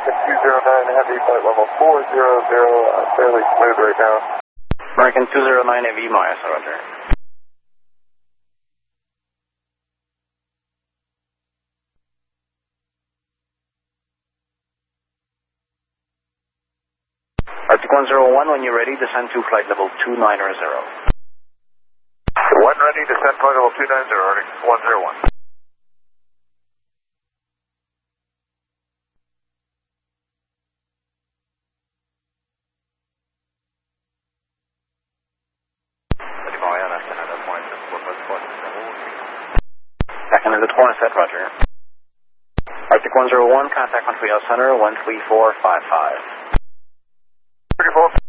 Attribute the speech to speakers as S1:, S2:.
S1: 209 Heavy, flight level 400, fairly smooth right now.
S2: American 209 Heavy, Maya, roger. Arctic 101, when you're ready, descend to flight level 290.
S1: 1 ready, descend flight level 290, Arctic 101.
S2: Canada Corner set, roger. Arctic 101, contact Montreal Center, 13455.
S1: 34.